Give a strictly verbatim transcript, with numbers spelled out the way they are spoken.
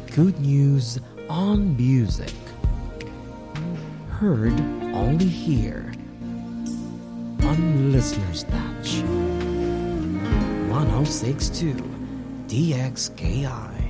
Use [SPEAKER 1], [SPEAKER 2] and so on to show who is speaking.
[SPEAKER 1] good news on music. Heard only here on Listener's Touch. one oh six point two D X K I.